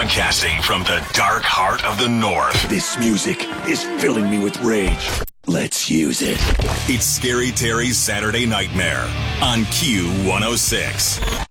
Broadcasting from the dark heart of the North. This music is filling me with rage. Let's use it. It's Scary Terry's Saturday Nightmare on Q106.